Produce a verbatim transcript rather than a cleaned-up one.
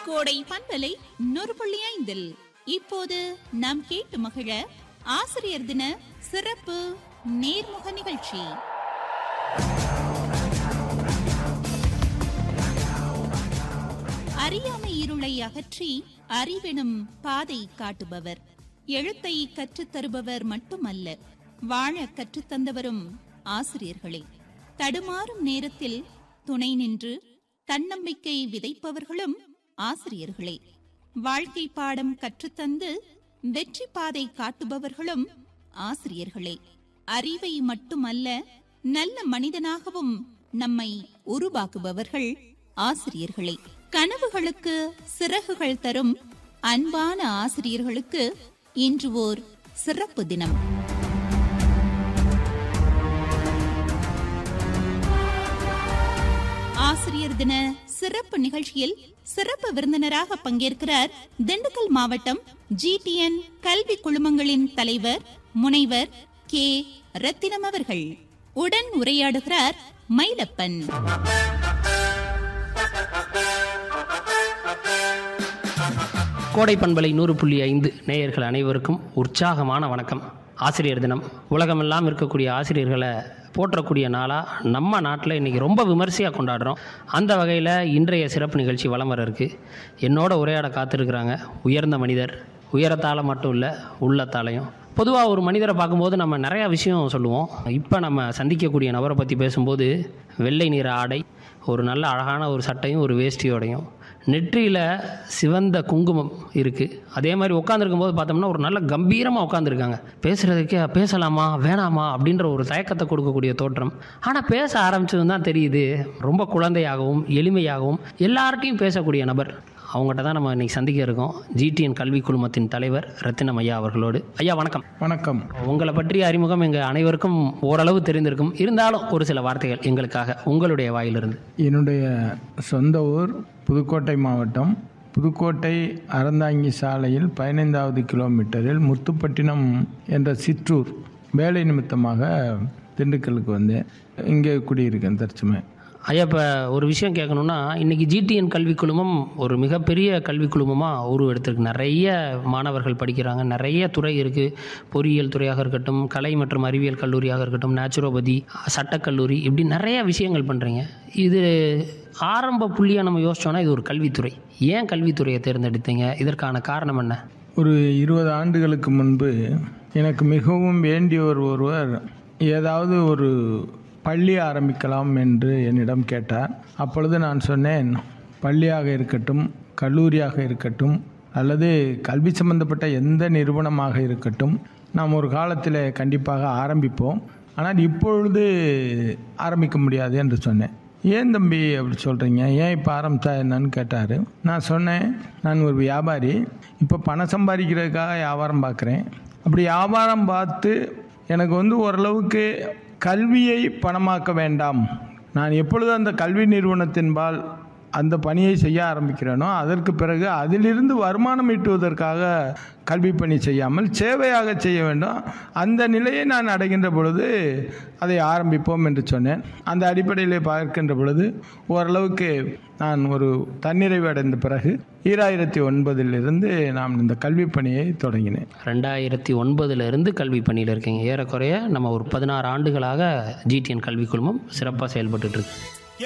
கோடை பண்பலை நூறு புள்ளி ஐந்தில் இப்போது நாம் கேட்டு மகிழ ஆசிரியர் தின சிறப்பு நேர்முக நிகழ்ச்சி. அறியாமை இருளை அகற்றி அறிவெனும் பாதை காட்டுபவர், எழுத்தை கற்றுத்தருபவர் மட்டுமல்ல, வாழ கற்றுத்தந்தவரும் ஆசிரியர்களே. தடுமாறும் நேரத்தில் துணை நின்று தன்னம்பிக்கை விதைப்பவர்களும் ஆசிரியர்களே. வாழ்க்கை பாடம் கற்றுத்தந்து வெற்றி பாதை காட்டுபவர்களும் ஆசிரியர்களே. அறிவை மட்டுமல்ல, நல்ல மனிதனாகவும் நம்மை உருவாக்குபவர்கள் ஆசிரியர்களே. கனவுகளுக்கு சிறகுகள் தரும் அன்பான ஆசிரியர்களுக்கு இன்று ஓர் சிறப்பு தினம். ஆசிரியர் தின சிறப்பு நிகழ்ச்சியில் சிறப்பு விருந்தினராக பங்கேற்கிறார் திண்டுக்கல் மாவட்டம் ஜிடிஎன் கல்வி குழுமங்களின் தலைவர் முனைவர் கே ரத்தினம் அவர்கள். உடன் உரையாடுகிறார் மயிலப்பன். கோடை பண்பலை நூறு புள்ளி ஐந்து நேயர்கள் அனைவருக்கும் உற்சாகமான வணக்கம். ஆசிரியர் தினம் உலகமெல்லாம் இருக்கக்கூடிய ஆசிரியர்களை போற்றக்கூடிய நாளாக நம்ம நாட்டில் இன்றைக்கி ரொம்ப விமர்சையாக கொண்டாடுறோம். அந்த வகையில் இன்றைய சிறப்பு நிகழ்ச்சி வலம் வர இருக்குது. என்னோட உரையாட காத்திருக்கிறாங்க உயர்ந்த மனிதர். உயரத்தால் மட்டும் இல்லை, உள்ளத்தாலையும். பொதுவாக ஒரு மனிதரை பார்க்கும்போது நம்ம நிறையா விஷயம் சொல்லுவோம். இப்போ நம்ம சந்திக்கக்கூடிய நபரை பற்றி பேசும்போது வெள்ளை நிற ஆடை, ஒரு நல்ல அழகான ஒரு சட்டையும் ஒரு வேஷ்டியோடையும், நெற்றியில் சிவந்த குங்குமம் இருக்குது. அதே மாதிரி உட்காந்துருக்கும் போது பார்த்தோம்னா ஒரு நல்ல கம்பீரமாக உட்காந்துருக்காங்க. பேசுகிறதுக்கே பேசலாமா வேணாமா அப்படின்ற ஒரு தயக்கத்தை கொடுக்கக்கூடிய தோற்றம். ஆனால் பேச ஆரம்பிச்சதுன்னு தான் தெரியுது ரொம்ப குழந்தையாகவும் எளிமையாகவும் எல்லார்ட்டையும் பேசக்கூடிய நபர். அவங்ககிட்ட தான் நம்ம இன்றைக்கி சந்திக்க இருக்கோம். ஜிடிஎன் கல்வி குழுமத்தின் தலைவர் ரத்தினம் ஐயா அவர்களோடு. ஐயா வணக்கம். வணக்கம். உங்களை பற்றிய அறிமுகம் எங்கள் அனைவருக்கும் ஓரளவு தெரிந்திருக்கும். இருந்தாலும் ஒரு சில வார்த்தைகள் எங்களுக்காக உங்களுடைய வாயிலிருந்து. என்னுடைய சொந்த ஊர் புதுக்கோட்டை மாவட்டம். புதுக்கோட்டை அறந்தாங்கி சாலையில் பதினைந்தாவது கிலோமீட்டரில் முத்துப்பட்டினம் என்ற சிற்றூர். வேலை நிமித்தமாக திண்டுக்கலுக்கு வந்தேன். இங்கே குடியிருக்கேன் தற்சமயம். ஐயா, இப்போ ஒரு விஷயம் கேட்கணுன்னா, இன்றைக்கி ஜிடிஎன் கல்வி குழுமம் ஒரு மிகப்பெரிய கல்வி குழுமமாக உருவெடுத்திருக்கு. நிறைய மாணவர்கள் படிக்கிறாங்க, நிறைய துறை இருக்குது. பொறியியல் துறையாக இருக்கட்டும், கலை மற்றும் அறிவியல் கல்லூரியாக இருக்கட்டும், நேச்சுரோபதி, சட்டக்கல்லூரி, இப்படி நிறைய விஷயங்கள் பண்ணுறீங்க. இது ஆரம்ப புள்ளியாக நம்ம யோசிச்சோன்னா இது ஒரு கல்வித்துறை. ஏன் கல்வித்துறையை தேர்ந்தெடுத்தீங்க? இதற்கான காரணம் என்ன? ஒரு இருபது ஆண்டுகளுக்கு முன்பு எனக்கு மிகவும் வேண்டியவர் ஒருவர் ஏதாவது ஒரு பள்ளி ஆரம்பிக்கலாம் என்று என்னிடம் கேட்டார். அப்பொழுது நான் சொன்னேன், பள்ளியாக இருக்கட்டும், கல்லூரியாக இருக்கட்டும், அல்லது கல்வி சம்பந்தப்பட்ட எந்த நிறுவனமாக இருக்கட்டும், நாம் ஒரு காலத்தில் கண்டிப்பாக ஆரம்பிப்போம். ஆனால் இப்பொழுது ஆரம்பிக்க முடியாது என்று சொன்னேன். ஏன் தம்பி அப்படி சொல்கிறீங்க, ஏன் இப்போ ஆரம்பித்தா என்னன்னு கேட்டார். நான் சொன்னேன், நான் ஒரு வியாபாரி, இப்போ பணம் சம்பாதிக்கிறதுக்காக வியாபாரம் பார்க்குறேன். அப்படி வியாபாரம் பார்த்து எனக்கு வந்து ஓரளவுக்கு கல்வியை பணமாக்க வேண்டாம். நான் எப்பொழுது அந்த கல்வி நிறுவனத்தின்பால் அந்த பணியை செய்ய ஆரம்பிக்கிறேனோ அதற்கு பிறகு அதிலிருந்து வருமானம் ஈட்டுவதற்காக கல்வி பணி செய்யாமல் சேவையாக செய்ய வேண்டும். அந்த நிலையை நான் அடைகின்ற பொழுது அதை ஆரம்பிப்போம் என்று சொன்னேன். அந்த அடிப்படையில் பார்க்கின்ற பொழுது ஓரளவுக்கு நான் ஒரு தன்னிறைவு அடைந்த பிறகு ஈராயிரத்தி ஒன்பதிலிருந்து நான் இந்த கல்வி பணியை தொடங்கினேன். ரெண்டாயிரத்தி ஒன்பதுலேருந்து கல்வி பணியில் இருக்கீங்க. ஏறக்குறைய நம்ம ஒரு பதினாறு ஆண்டுகளாக ஜிடிஎன் கல்வி குழுமம் சிறப்பாக செயல்பட்டுருக்கு.